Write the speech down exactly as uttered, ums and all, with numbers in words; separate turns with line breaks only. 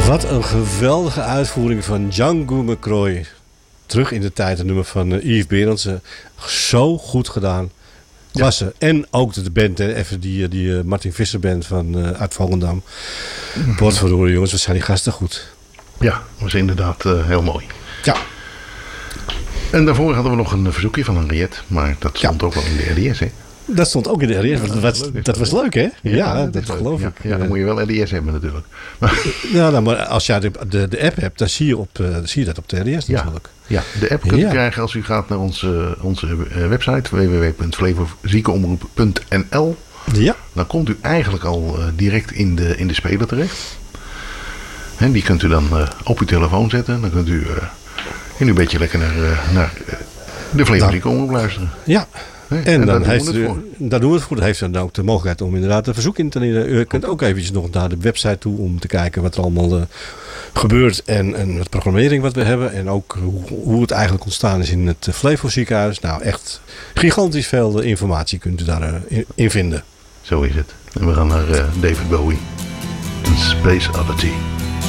Wat een geweldige uitvoering van Django McCroy. Terug in de tijd, het nummer van uh, Yves Berendsen. Zo goed gedaan. Klasse. Ja. En ook de band, hè, even die, die uh, Martin Visser band van, uh, uit Volendam. Mm-hmm. Potverdorie jongens, wat zijn die gasten goed.
Ja, dat was inderdaad uh, heel mooi.
Ja.
En daarvoor hadden we nog een verzoekje van Henriette. Maar dat stond ja. ook wel in de R D S, hè?
Dat stond ook in de R D S. Ja, dat, dat, dat was leuk, hè? Ja, ja dat, dat geloof
ja,
ik.
Ja, dan moet je wel R D S hebben natuurlijk.
Ja, nou, maar als jij de, de, de app hebt, dan zie je, op, uh, zie je dat op de R D S natuurlijk.
Ja, ja de app kunt ja. u krijgen als u gaat naar onze, onze website w w w punt flevoziekenomroep punt n l.
Ja. Dan
komt u eigenlijk al uh, direct in de, in de speler terecht. En die kunt u dan uh, op uw telefoon zetten. Dan kunt u uh, in uw beetje lekker naar, uh, naar uh, de Flevoziekenomroep luisteren.
Ja. Nee, en, en dan heeft u, daar doen we het voor. Dat heeft dan ook de mogelijkheid om inderdaad een verzoek in te dienen. U kunt ook eventjes nog naar de website toe om te kijken wat er allemaal uh, gebeurt. En, en wat programmering wat we hebben. En ook hoe, hoe het eigenlijk ontstaan is in het Flevo ziekenhuis. Nou, echt gigantisch veel uh, informatie kunt u daarin uh, in vinden.
Zo is het. En we gaan naar uh, David Bowie. Space Oddity.